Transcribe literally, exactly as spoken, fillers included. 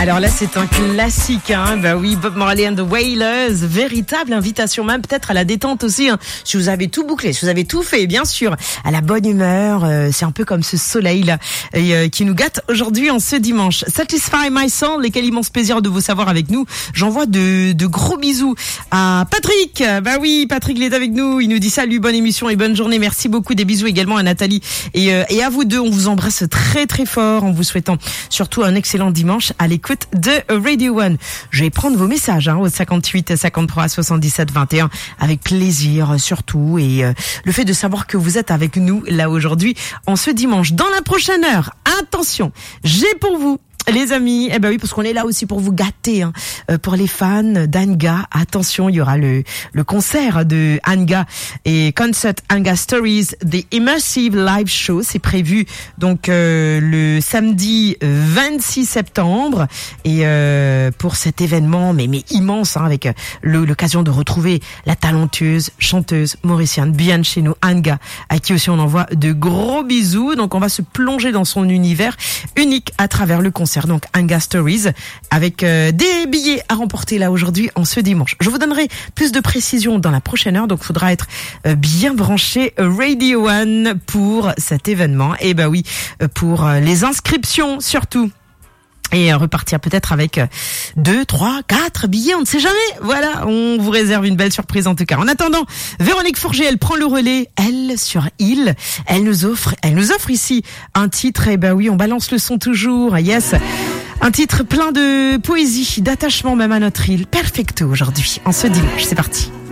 Alors là, c'est un classique, hein. Bah oui, Bob Marley and the Wailers, véritable invitation même peut-être à la détente aussi, hein. Si vous avez tout bouclé, si vous avez tout fait, bien sûr, à la bonne humeur, euh, c'est un peu comme ce soleil là euh, qui nous gâte aujourd'hui en ce dimanche. Satisfy My Soul, lesquels immense plaisir de vous savoir avec nous. J'envoie de, de gros bisous à Patrick. Bah oui, Patrick il est avec nous. Il nous dit salut, bonne émission et bonne journée. Merci beaucoup. Des bisous également à Nathalie et, euh, et à vous deux. On vous embrasse très très fort en vous souhaitant surtout un excellent dimanche à l'écoute de Radio One. Je vais prendre vos messages hein, au cinquante-huit cinquante-trois soixante-dix-sept vingt et un avec plaisir surtout et euh, le fait de savoir que vous êtes avec nous là aujourd'hui en ce dimanche. Dans la prochaine heure, attention, j'ai pour vous les amis, eh ben oui, parce qu'on est là aussi pour vous gâter, hein. Euh, pour les fans d'Anga, attention, il y aura le le concert de Anga et Concert Anga Stories, The Immersive Live Show, c'est prévu donc euh, le samedi vingt-six septembre et euh, pour cet événement, mais mais immense, hein, avec le, l'occasion de retrouver la talentueuse chanteuse mauricienne bien chez nous, Anga, à qui aussi on envoie de gros bisous. Donc on va se plonger dans son univers unique à travers le concert. Donc Anga Stories avec euh, des billets à remporter là aujourd'hui en ce dimanche. Je vous donnerai plus de précisions dans la prochaine heure, donc il faudra être euh, bien branché Radio One pour cet événement. Et bah oui, pour euh, les inscriptions surtout. Et repartir peut-être avec deux, trois, quatre billets, on ne sait jamais. Voilà, on vous réserve une belle surprise en tout cas. En attendant, Véronique Forget, elle prend le relais, elle sur île. Elle nous offre, elle nous offre ici un titre. Et ben oui, on balance le son toujours. Yes, un titre plein de poésie, d'attachement même à notre île. Perfecto aujourd'hui, en ce dimanche. C'est parti.